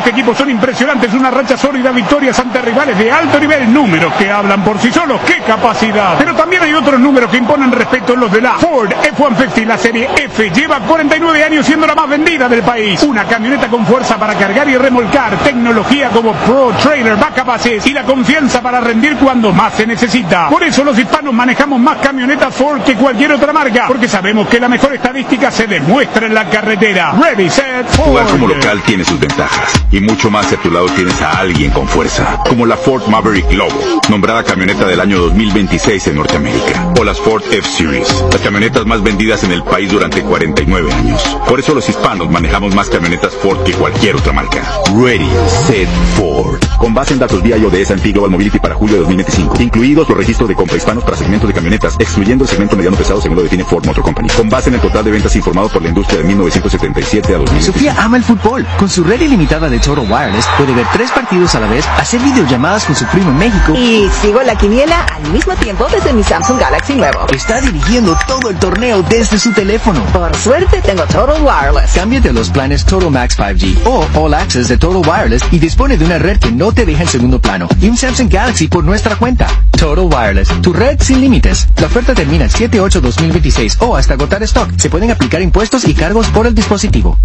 este equipo son impresionantes, una racha sólida, victorias ante rivales de alto nivel, números que hablan por sí solos, ¡qué capacidad! Pero también hay otros números que imponen respeto, los de la Ford F-150, la serie F, lleva 49 años siendo la más vendida del país, una camioneta con fuerza para cargar y remolcar, tecnología como Pro Trailer, Backup Assist y la confianza para rendir cuando más se necesita. Por eso los hispanos manejamos más camionetas Ford que cualquier otra marca, porque sabemos que la mejor estadística se demuestra en la carretera. Ready, set, Ford. Jugar como local tiene sus ventajas, y mucho más si a tu lado tienes a alguien con fuerza, como la Ford Maverick Lobo, nombrada camioneta del año 2026 en Norteamérica, o las Ford F-Series, las camionetas más vendidas en el país durante 49 años. Por eso los hispanos manejamos más camionetas Ford que cualquier otra marca. Ready, set, Ford. Con base en datos vía de S&P Global Mobility para julio de 2025, incluidos los registros de compra hispanos para segmentos de camionetas, excluyendo el segmento mediano pesado según lo define Ford Motor Company, con base en el total de ventas informado por la industria de 1977 a 2000. Sofía ama el fútbol. Con su red ilimitada de Total Wireless puede ver 3 partidos a la vez, hacer videollamadas con su primo en México y sigo la quiniela al mismo tiempo desde mi Samsung Galaxy nuevo. Está dirigiendo todo el torneo desde su teléfono. Por suerte tengo Total Wireless. Cámbiate a los planes Total Max 5G o All Access de Total Wireless y dispone de una red que no te deja en segundo plano y un Samsung Galaxy por nuestra cuenta. Total Wireless, tu red sin límites. La oferta termina el 7/8/2026 o hasta agotar stock. Se pueden aplicar impuestos y cargos por el dispositivo.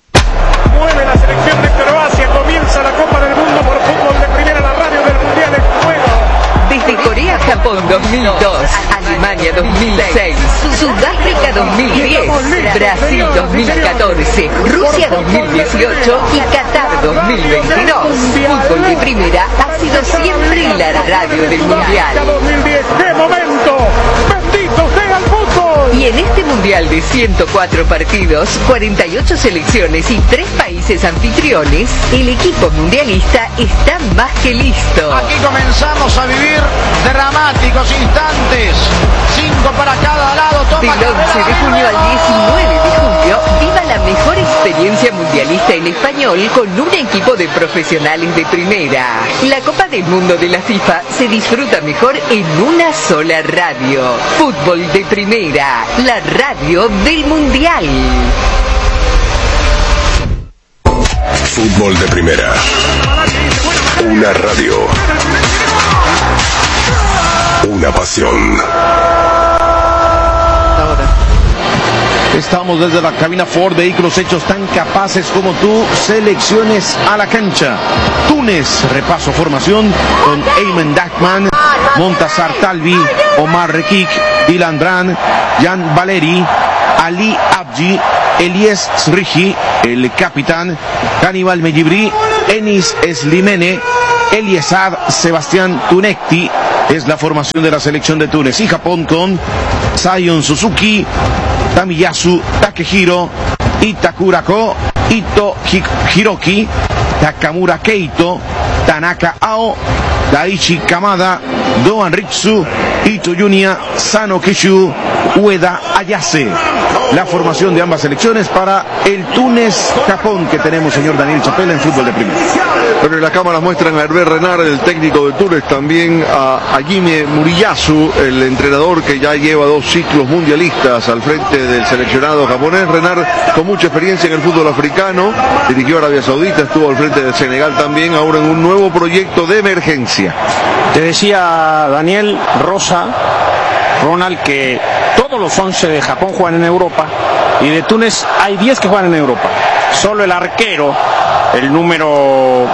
Mueve la selección de Croacia, comienza la Copa del Mundo por fútbol de primera, la radio del Mundial en juego. Desde Corea, Japón 2002, Alemania 2006, Sudáfrica 2010, Brasil 2014, Rusia 2018 y Qatar 2022. Fútbol de primera ha sido siempre la radio del Mundial. 2010, ¡qué momento! ¡Bendito sea el fútbol! Y en este Mundial de 104 partidos, 48 selecciones y 3 países anfitriones, el equipo mundialista está más que listo. Aquí comenzamos a vivir dramáticos instantes. 5 para cada lado. Del 11 de junio al 19 de julio, viva la mejor experiencia mundialista en español con un equipo de profesionales de primera. La Copa del Mundo de la FIFA se disfruta mejor en una sola radio. Fútbol de primera, la radio del Mundial. Fútbol de primera. Una radio. Una pasión. Estamos desde la cabina Ford, vehículos hechos tan capaces como tú, selecciones a la cancha. Túnez, repaso formación con Ayman Dachman, Montazar Talbi, Omar Rekik, Dylan Brand, Jan Valeri, Ali Abji, Elies Sriji, el capitán, Hannibal Mejibri, Enis Slimene, Eliesad Sebastián Tunekti. Es la formación de la selección de Túnez. Y Japón con Sion Suzuki, Tamiyasu Takehiro, Itakurako, Ito Hiroki, Takamura Keito, Tanaka Ao, Daichi Kamada, Doan Ritsu, Ito Junya, Sano Kishu, Ueda Ayase. La formación de ambas selecciones para el Túnez-Japón que tenemos, señor Daniel Chapela, en fútbol de primera. Pero las cámaras muestran a Hervé Renard, el técnico de Túnez, también a Hajime Muriyasu, el entrenador que ya lleva 2 ciclos mundialistas al frente del seleccionado japonés. Renard con mucha experiencia en el fútbol africano, dirigió a Arabia Saudita, estuvo al frente del Senegal también, ahora en un nuevo proyecto de emergencia. Te decía Daniel Ronald, que todos los 11 de Japón juegan en Europa y de Túnez hay 10 que juegan en Europa. Solo el arquero, el número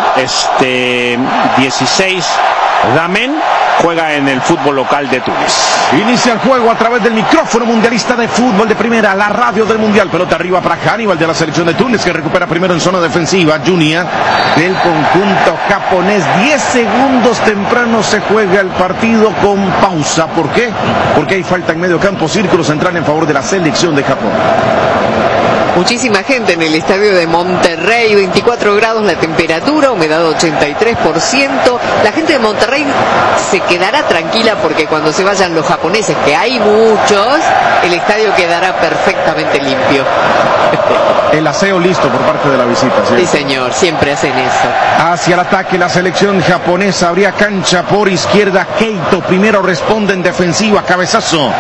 16, Damen, juega en el fútbol local de Túnez. Inicia el juego a través del micrófono mundialista de fútbol de primera, la radio del mundial. Pelota arriba para Hannibal de la selección de Túnez, que recupera primero en zona defensiva. Junya del conjunto japonés. 10 segundos temprano se juega el partido con pausa. ¿Por qué? Porque hay falta en medio campo, círculo central en favor de la selección de Japón. Muchísima gente en el estadio de Monterrey, 24 grados la temperatura, humedad 83%. La gente de Monterrey se quedará tranquila porque cuando se vayan los japoneses, que hay muchos, el estadio quedará perfectamente limpio. El aseo listo por parte de la visita, ¿sí? Sí, señor, siempre hacen eso. Hacia el ataque la selección japonesa, habría cancha por izquierda. Keito primero responde en defensiva, cabezazo.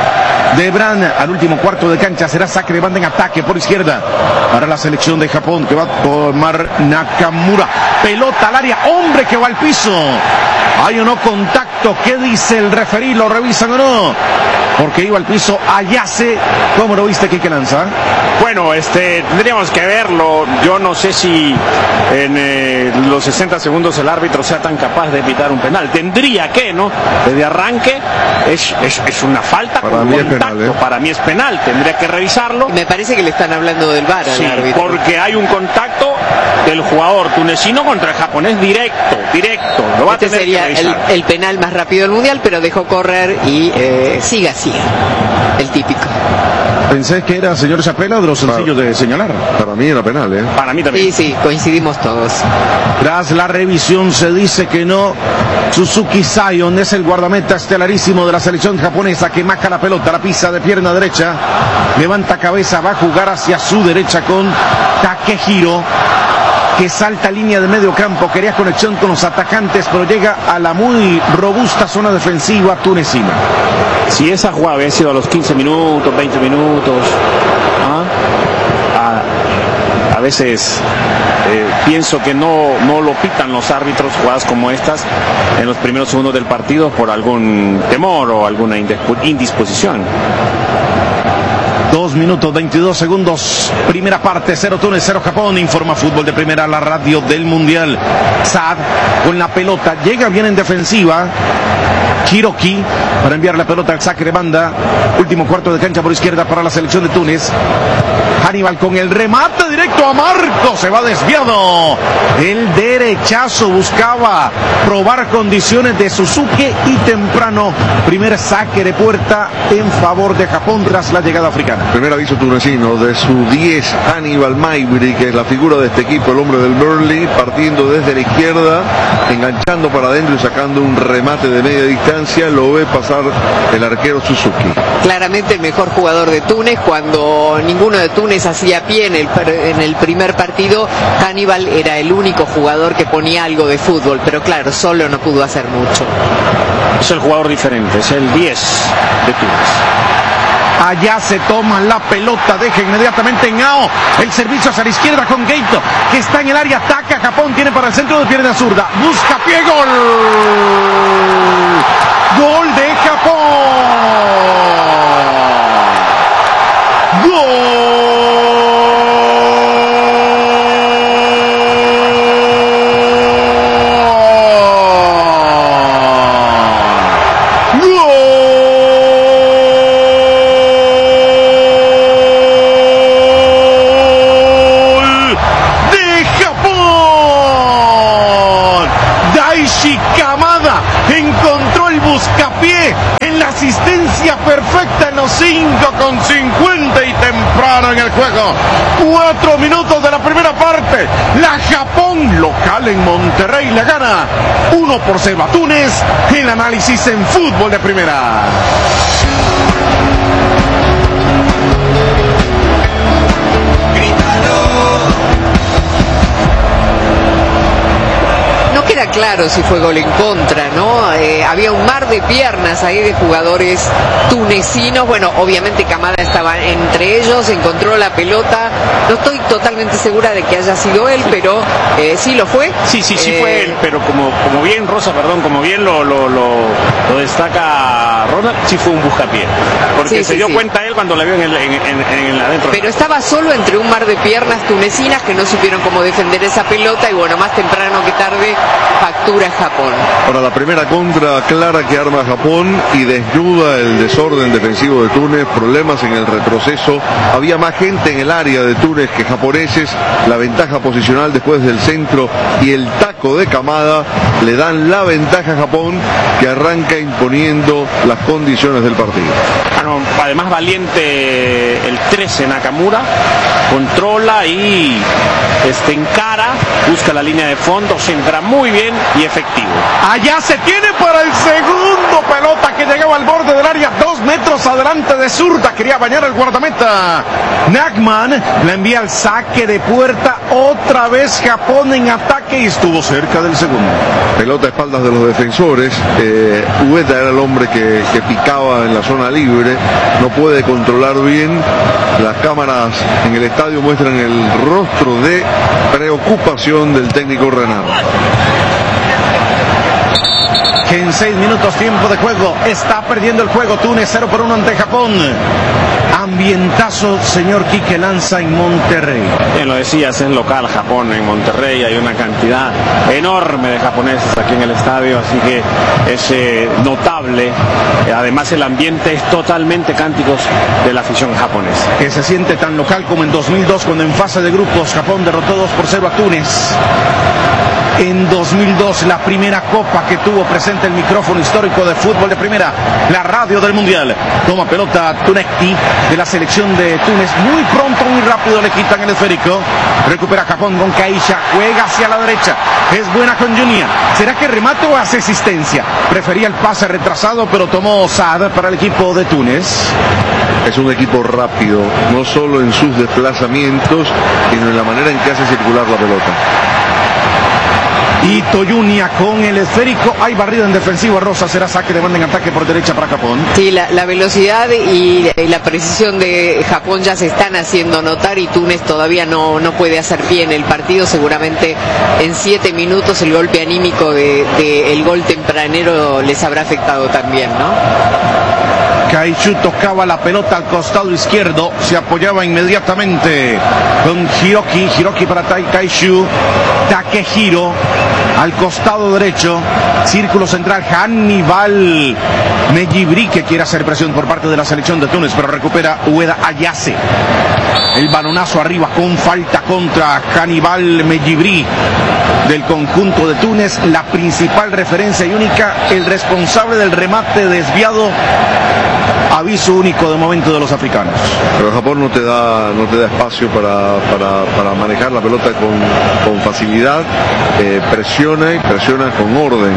de Bran al último cuarto de cancha. Será saque de banda en ataque por izquierda para la selección de Japón, que va a tomar Nakamura. Pelota al área, hombre que va al piso. ¿Hay o no contacto? ¿Qué dice el referí? ¿Lo revisan o no? Porque iba al piso Ayase. ¿Cómo lo viste, Quique Lanza? Bueno, tendríamos que verlo. Yo no sé si en los 60 segundos el árbitro sea tan capaz de pitar un penal. Tendría que, ¿no? Desde arranque es una falta para con mí contacto. Es penal, Para mí es penal. Tendría que revisarlo. Y me parece que le están hablando del VAR al árbitro. Porque hay un contacto del jugador tunecino contra el japonés directo. Lo va a tener sería que revisar. el penal más rápido del mundial, pero dejó correr y siga. El típico. Pensé que era, señor Chapela, de los sencillos de señalar. Para mí era penal, ¿eh? Para mí también. Sí, coincidimos todos. Tras la revisión se dice que no. Suzuki Zion es el guardameta estelarísimo de la selección japonesa, que maja la pelota, la pisa de pierna derecha, levanta cabeza, va a jugar hacia su derecha con Takehiro, que salta línea de medio campo, quería conexión con los atacantes, pero llega a la muy robusta zona defensiva tunecina. Si esa jugada había sido a los 15 minutos, 20 minutos, a veces pienso que no lo pitan los árbitros jugadas como estas en los primeros segundos del partido por algún temor o alguna indisposición. 2 minutos 22 segundos, primera parte, 0 Túnez, 0 Japón. Informa Fútbol de Primera, la radio del Mundial. Saad con la pelota, llega bien en defensiva. Hiroki para enviar la pelota al saque de banda. Último cuarto de cancha por izquierda para la selección de Túnez. Hannibal con el remate directo a Marco, se va desviado. El derechazo buscaba probar condiciones de Suzuki y temprano primer saque de puerta en favor de Japón tras la llegada africana. Primer aviso tunecino de su 10, Hannibal Maibri, que es la figura de este equipo, el hombre del Burnley, partiendo desde la izquierda, enganchando para adentro y sacando un remate de media distancia. Lo ve pasar el arquero Suzuki. Claramente el mejor jugador de Túnez. Cuando ninguno de Túnez hacía pie en el primer partido, Hannibal era el único jugador que ponía algo de fútbol, pero claro, solo no pudo hacer mucho. Es el jugador diferente, es el 10 de Túnez. Allá se toma la pelota, deja inmediatamente en Ao. El servicio hacia la izquierda con Geito, que está en el área, ataca Japón, tiene para el centro de pierna zurda. Busca pie, gol. Gol de Japón. Gol. Asistencia perfecta en los 5:50 y temprano en el juego. 4 minutos de la primera parte. La Japón, local en Monterrey, la gana 1-0 a Túnez. El análisis en Fútbol de Primera. Queda claro si fue gol en contra, ¿no? Había un mar de piernas ahí de jugadores tunecinos. Bueno, obviamente Kamada estaba entre ellos, encontró la pelota. No estoy totalmente segura de que haya sido él, pero sí lo fue. Sí fue él, pero como bien como bien lo destaca Ronald, sí fue un buscapié. Porque se dio cuenta él cuando la vio en el adentro. Pero estaba solo entre un mar de piernas tunecinas que no supieron cómo defender esa pelota y bueno, más temprano que tarde factura Japón. Ahora la primera contra clara que arma Japón y desnuda el desorden defensivo de Túnez, problemas en el retroceso, había más gente en el área de Túnez que japoneses, la ventaja posicional después del centro y el taco de Kamada le dan la ventaja a Japón, que arranca imponiendo las condiciones del partido. Además valiente el 13 Nakamura, controla y encara, busca la línea de fondo, se entra muy bien y efectivo. Allá se tiene para el segundo, pelota que llegaba al borde del área, 2 metros adelante de zurda, quería bañar el guardameta Nachman, la envía al saque de puerta, otra vez Japón en ataque y estuvo cerca del segundo. Pelota a espaldas de los defensores, Ueda era el hombre que picaba en la zona libre, no puede controlar bien, las cámaras en el estadio muestran el rostro de preocupación del técnico Renard. Que en 6 minutos tiempo de juego está perdiendo el juego Túnez 0-1 ante Japón. Ambientazo, señor Quique Lanza, en Monterrey. Bien lo decías, es local Japón en Monterrey, hay una cantidad enorme de japoneses aquí en el estadio, así que es notable. Además el ambiente es totalmente cánticos de la afición japonesa. Que se siente tan local como en 2002, cuando en fase de grupos Japón derrotó 2-0 a Túnez. En 2002, la primera copa que tuvo presente el micrófono histórico de fútbol de primera, la radio del mundial. Toma pelota Tunecti de la selección de Túnez. Muy pronto, muy rápido le quitan el esférico. Recupera Japón con Kaisha. Juega hacia la derecha. Es buena con Junia. ¿Será que remata o hace asistencia? Prefería el pase retrasado, pero tomó Saad para el equipo de Túnez. Es un equipo rápido, no solo en sus desplazamientos, sino en la manera en que hace circular la pelota. Y Toyunia con el esférico. Hay barrida en defensivo. Rosa, será saque de banda en ataque por derecha para Japón. Sí, la velocidad y la precisión de Japón ya se están haciendo notar y Túnez todavía no puede hacer pie en el partido. Seguramente en 7 minutos el golpe anímico de el gol tempranero les habrá afectado también, ¿no? Kaishu tocaba la pelota al costado izquierdo, se apoyaba inmediatamente con Hiroki para Kaishu, Takehiro al costado derecho, círculo central, Hannibal Mejibri, que quiere hacer presión por parte de la selección de Túnez, pero recupera Ueda Ayase. El balonazo arriba con falta contra Hannibal Mejibri del conjunto de Túnez, la principal referencia y única, el responsable del remate desviado. Aviso único de momento de los africanos. Pero Japón no te da espacio para manejar la pelota con facilidad, presiona y presiona con orden.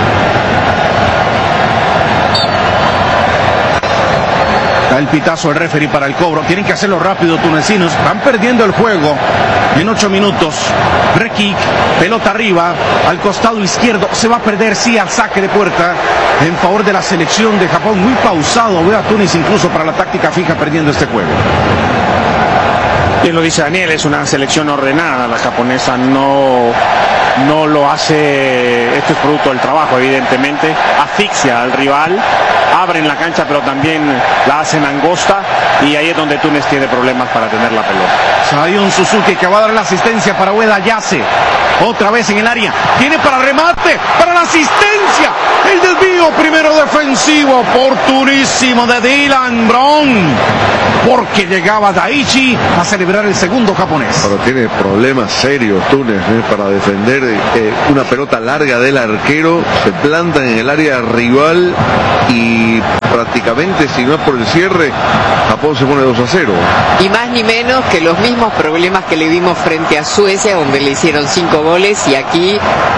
Da el pitazo el referee para el cobro. Tienen que hacerlo rápido tunecinos. Van perdiendo el juego en 8 minutos. Rekik, pelota arriba, al costado izquierdo. Se va a perder, sí, al saque de puerta en favor de la selección de Japón. Muy pausado. Veo a Túnez incluso para la táctica fija perdiendo este juego. Bien lo dice Daniel, es una selección ordenada. La japonesa no lo hace, esto es producto del trabajo evidentemente, asfixia al rival, abren la cancha pero también la hacen angosta y ahí es donde Túnez tiene problemas para tener la pelota. Sayun Suzuki que va a dar la asistencia para Ueda Yase, otra vez en el área, tiene para remate, para la asistencia, el desvío primero defensivo oportunísimo de Dylan Brown, porque llegaba Daichi a celebrar el segundo japonés. Pero tiene problemas serios Túnez para defender una pelota larga del arquero, se plantan en el área rival y prácticamente, si no es por el cierre, Japón se pone 2-0. Y más ni menos que los mismos problemas que le vimos frente a Suecia, donde le hicieron 5 goles, y aquí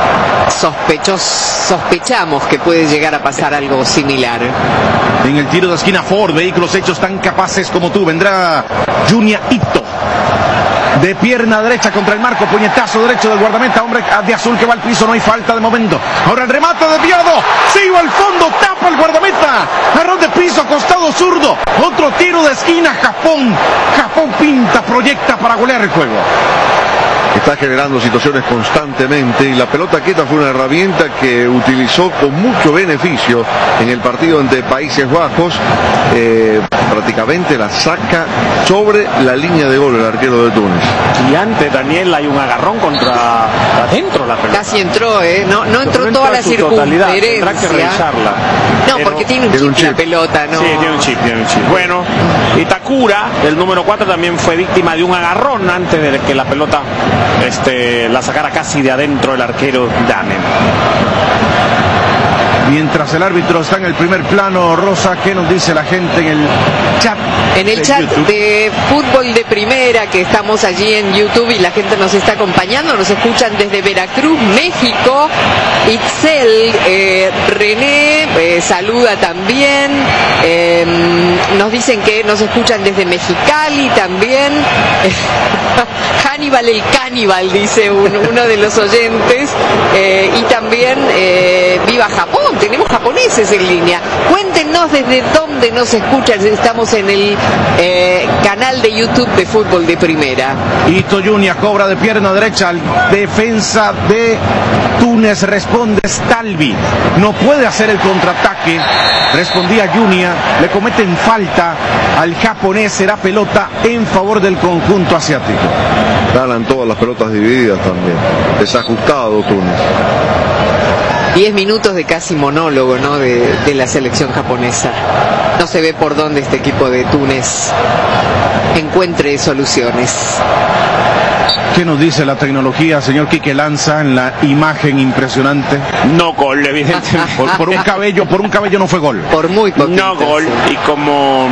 sospechamos que puede llegar a pasar algo similar. En el tiro de esquina Ford, vehículos hechos tan capaces como tú, vendrá Junya Ito. De pierna derecha contra el marco, puñetazo derecho del guardameta, hombre de azul que va al piso, no hay falta de momento. Ahora el remate desviado, sigue al fondo, tapa el guardameta, arroz de piso, costado zurdo, otro tiro de esquina, Japón pinta, proyecta para golear el juego. Está generando situaciones constantemente y la pelota quieta fue una herramienta que utilizó con mucho beneficio en el partido ante Países Bajos. Prácticamente la saca sobre la línea de gol el arquero de Túnez. Y antes, Daniel, hay un agarrón contra adentro la pelota. Casi entró, no entró toda la circunferencia. Tendrá que revisarla. No, porque tiene un chip la pelota, ¿no? Sí, tiene un chip. Bueno, Itakura, el número 4, también fue víctima de un agarrón antes de que la pelota la sacara casi de adentro el arquero Damen. Mientras el árbitro está en el primer plano, Rosa, ¿qué nos dice la gente en el chat? En el chat de Fútbol de Primera, que estamos allí en YouTube y la gente nos está acompañando, nos escuchan desde Veracruz, México. Itzel, René, saluda también. Nos dicen que nos escuchan desde Mexicali también. Hannibal el Caníbal, dice uno de los oyentes. Y también viva Japón, tenemos japoneses en línea. Cuéntenos desde dónde nos escuchan. Estamos en el canal de YouTube de Fútbol de Primera. Ito Junia cobra de pierna derecha, defensa de Túnez, responde Stalvi, no puede hacer el contraataque, respondía Junia, le cometen falta al japonés, será pelota en favor del conjunto asiático. Ganan todas las pelotas divididas también, desajustado Túnez. 10 minutos de casi monólogo, ¿no? de la selección japonesa. No se ve por dónde este equipo de Túnez encuentre soluciones. ¿Qué nos dice la tecnología, señor Quique Lanza, en la imagen impresionante? No gol, evidentemente. Por un cabello no fue gol. Por muy poquito. No gol, sí. Y como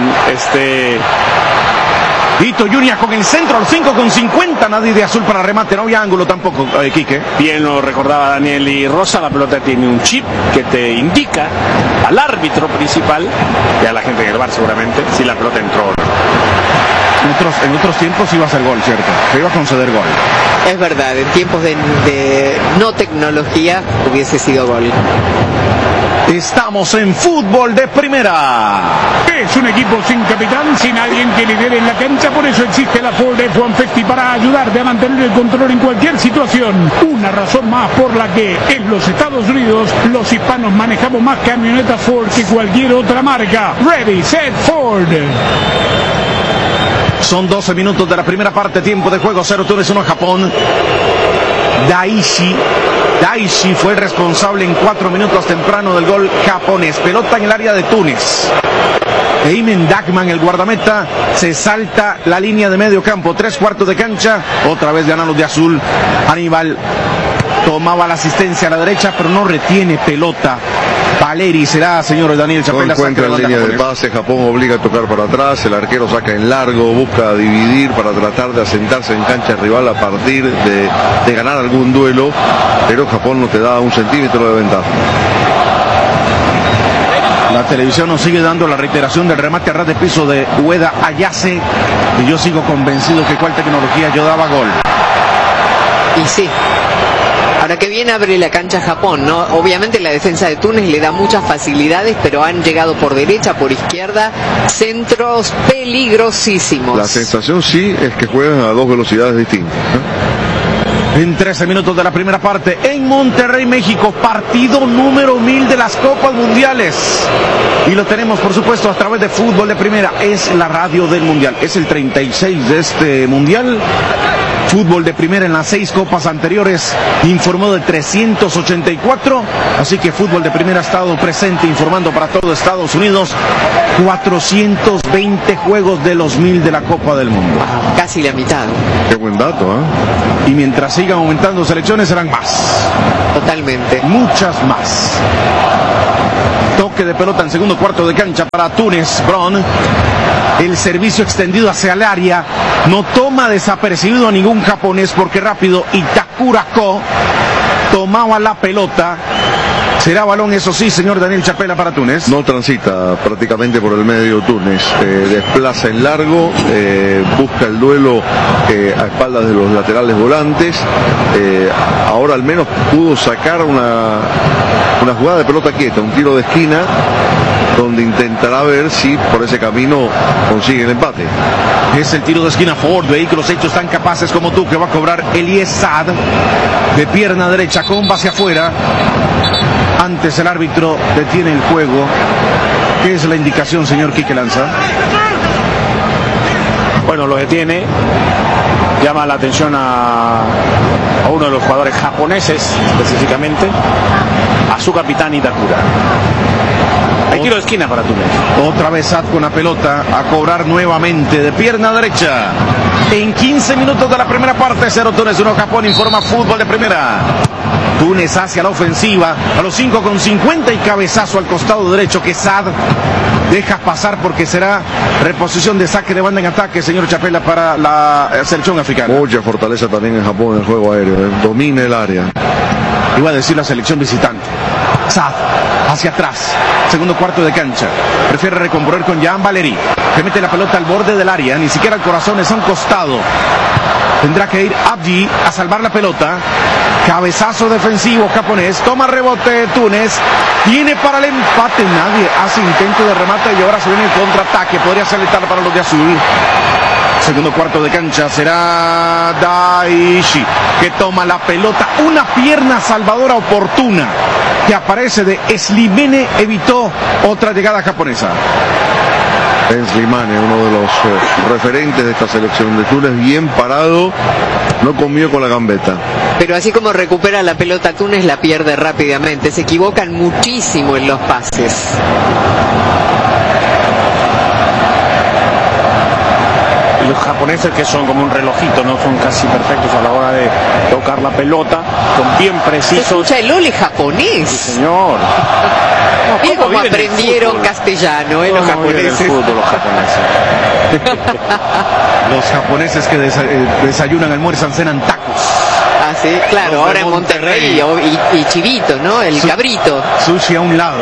Ito Junia con el centro al 5:50, nadie de azul para remate, no había ángulo tampoco, Quique. Bien lo recordaba Daniel y Rosa, la pelota tiene un chip que te indica al árbitro principal y a la gente en el bar seguramente si la pelota entró o no. En otros tiempos iba a ser gol, ¿cierto? Se iba a conceder gol. Es verdad, en tiempos de no tecnología hubiese sido gol. Estamos en Fútbol de Primera. Es un equipo sin capitán, sin alguien que lidere en la cancha, por eso existe la Ford F-150 para ayudarte a mantener el control en cualquier situación. Una razón más por la que en los Estados Unidos los hispanos manejamos más camionetas Ford que cualquier otra marca. Ready, set, Ford. Son 12 minutos de la primera parte, tiempo de juego, 0 Túnez, 1 Japón. Daishi fue el responsable en 4 minutos temprano del gol japonés. Pelota en el área de Túnez. Eymen Dagman, el guardameta, se salta la línea de medio campo, 3/4 de cancha. Otra vez ganan los de azul. Aníbal tomaba la asistencia a la derecha, pero no retiene pelota. Valeri será, señor Daniel Chapela. No encuentra en línea de pase, Japón obliga a tocar para atrás, el arquero saca en largo, busca dividir para tratar de asentarse en cancha rival a partir de ganar algún duelo, pero Japón no te da un centímetro de ventaja. La televisión nos sigue dando la reiteración del remate a ras de piso de Ueda Ayase, y yo sigo convencido que cual tecnología yo daba gol. Y sí. Ahora que bien abre la cancha Japón, ¿no? Obviamente la defensa de Túnez le da muchas facilidades, pero han llegado por derecha, por izquierda, centros peligrosísimos. La sensación sí es que juegan a dos velocidades distintas, ¿no? En 13 minutos de la primera parte, en Monterrey, México, partido número 1000 de las Copas Mundiales. Y lo tenemos, por supuesto, a través de Fútbol de Primera. Es la radio del Mundial. Es el 36 de este Mundial. Fútbol de Primera en las 6 copas anteriores informó de 384, así que Fútbol de Primera ha estado presente informando para todo Estados Unidos 420 juegos de los 1000 de la Copa del Mundo. Casi la mitad. Qué buen dato, ¿eh? Y mientras sigan aumentando selecciones serán más. Totalmente. Muchas más. Toque de pelota en segundo cuarto de cancha para Túnez. Bron. El servicio extendido hacia el área. No toma desapercibido a ningún japonés porque rápido Itakura Ko tomaba la pelota. Será balón, eso sí, señor Daniel Chapela, para Túnez. No transita prácticamente por el medio Túnez. Desplaza en largo, busca el duelo a espaldas de los laterales volantes. Ahora al menos pudo sacar una jugada de pelota quieta, un tiro de esquina, donde intentará ver si por ese camino consigue el empate. Es el tiro de esquina Ford, vehículos hechos tan capaces como tú, que va a cobrar Elias Saad de pierna derecha con base afuera. Antes el árbitro detiene el juego. ¿Qué es la indicación, señor Quique Lanza? Bueno, lo detiene. Llama la atención a uno de los jugadores japoneses, específicamente, a su capitán Itakura. Hay tiro de esquina para Túnez. Otra vez Saad con la pelota a cobrar nuevamente de pierna derecha. En 15 minutos de la primera parte, 0 Túnez, 1 Japón, informa Fútbol de Primera. Túnez hacia la ofensiva, a los 5:50 y cabezazo al costado derecho que Saad deja pasar porque será reposición de saque de banda en ataque, señor Chapela, para la selección africana. Mucha fortaleza también en Japón en el juego aéreo, domina el área. Iba a decir la selección visitante. Saad hacia atrás, segundo cuarto de cancha, prefiere recomponer con Jean Valery, que mete la pelota al borde del área, ni siquiera al corazón, es a un costado. Tendrá que ir Abdi a salvar la pelota. Cabezazo defensivo japonés, toma rebote Túnez, tiene para el empate, nadie hace intento de remate y ahora se viene el contraataque, podría ser letal para los de azul. Segundo cuarto de cancha será Daishi, que toma la pelota, una pierna salvadora oportuna que aparece de Slimane, evitó otra llegada japonesa. Slimane, uno de los referentes de esta selección de Túnez, bien parado, no comió con la gambeta. Pero así como recupera la pelota Túnez, la pierde rápidamente, se equivocan muchísimo en los pases. Los japoneses, que son como un relojito, no son casi perfectos a la hora de tocar la pelota, son bien precisos. Se escucha el ole japonés. Sí, señor. Mira cómo aprendieron castellano, los japoneses. Los japoneses. Los japoneses que desayunan, almuerzan, cenan tacos. Ah, sí, claro, Los ahora en Monterrey y chivito, ¿no? El cabrito. Sushi a un lado.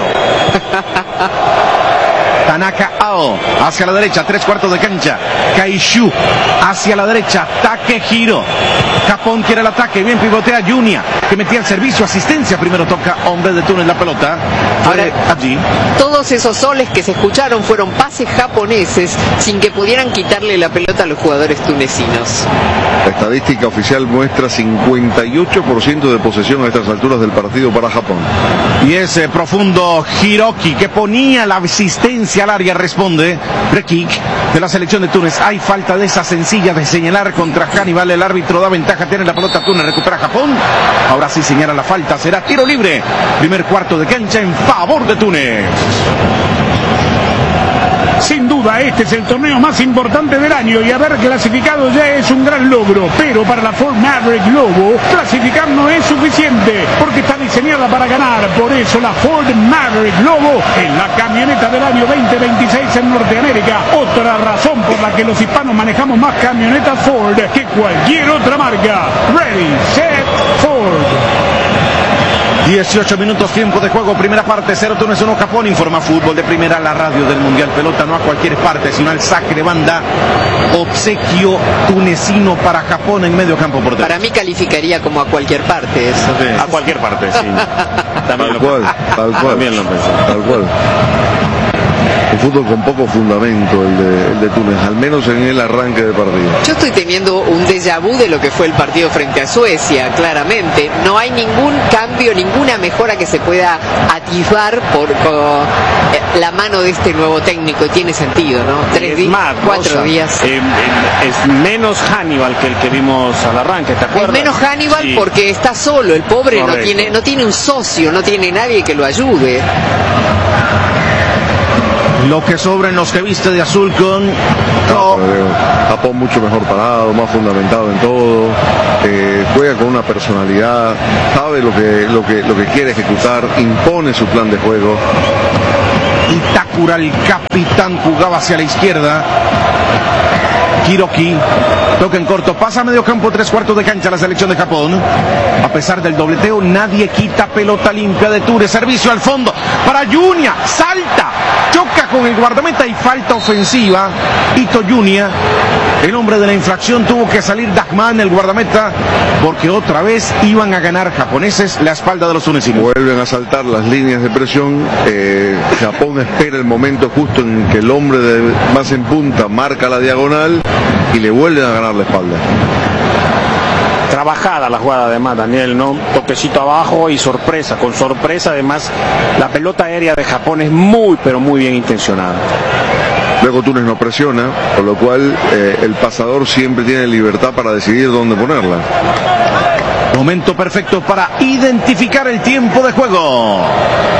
Tanaka Ao hacia la derecha, 3/4 de cancha. Kaishu hacia la derecha, Takehiro. Japón quiere el ataque, bien pivotea Junia, que metía el servicio, asistencia, primero toca hombre de Túnez la pelota. Ahora, allí. Todos esos soles que se escucharon fueron pases japoneses sin que pudieran quitarle la pelota a los jugadores tunecinos. La estadística oficial muestra 58% de posesión a estas alturas del partido para Japón. Y ese profundo Hiroki que ponía la asistencia al área, responde Rekik de la selección de Túnez. Hay falta de esa sencilla de señalar contra Hannibal, el árbitro da ventaja, tiene la pelota Túnez, recupera Japón. Ahora sí señala la falta, será tiro libre. Primer cuarto de cancha en favor de Túnez. Sin duda, este es el torneo más importante del año y haber clasificado ya es un gran logro. Pero para la Ford Maverick Globo, clasificar no es suficiente porque está diseñada para ganar. Por eso la Ford Maverick Globo es la camioneta del año 2026 en Norteamérica. Otra razón por la que los hispanos manejamos más camionetas Ford que cualquier otra marca. Ready, set, Ford. 18 minutos, tiempo de juego, primera parte, 0 Túnez, 1 Japón, informa Fútbol de Primera, la radio del Mundial. Pelota no a cualquier parte, sino al saque de banda, obsequio tunecino para Japón en medio campo por dentro. Para mí calificaría como a cualquier parte eso. Sí. A cualquier parte, sí. Tal cual. También lo pensé. Tal cual. Un fútbol con poco fundamento el de Túnez, al menos en el arranque de partido. Yo estoy teniendo un déjà vu de lo que fue el partido frente a Suecia, claramente. No hay ningún cambio, ninguna mejora que se pueda atisbar por la mano de este nuevo técnico. Y tiene sentido, ¿no? 3 días, 4 días. Es menos Hannibal que el que vimos al arranque, ¿te acuerdas? Es menos Hannibal, sí, porque está solo, el pobre. Correcto. no tiene un socio, no tiene nadie que lo ayude. Lo que sobra en los que viste de azul con Japón mucho mejor parado, más fundamentado en todo, juega con una personalidad, sabe lo que quiere ejecutar, impone su plan de juego. Itakura, el capitán, jugaba hacia la izquierda. Hiroki, toca en corto, pasa a medio campo, 3/4 de cancha la selección de Japón. A pesar del dobleteo, nadie quita pelota limpia de Túnez. Servicio al fondo para Junia, salta, choca con el guardameta y falta ofensiva. Ito Junia, el hombre de la infracción, tuvo que salir Dahman, el guardameta, porque otra vez iban a ganar japoneses la espalda de los tunecinos. Vuelven a saltar las líneas de presión. Japón espera el momento justo en que el hombre más en punta marca la diagonal y le vuelven a ganar la espalda. Trabajada la jugada además, Daniel, ¿no? Toquecito abajo y sorpresa, con sorpresa además. La pelota aérea de Japón es muy, pero muy bien intencionada. Luego Túnez no presiona, por lo cual el pasador siempre tiene libertad para decidir dónde ponerla. Momento perfecto para identificar el tiempo de juego.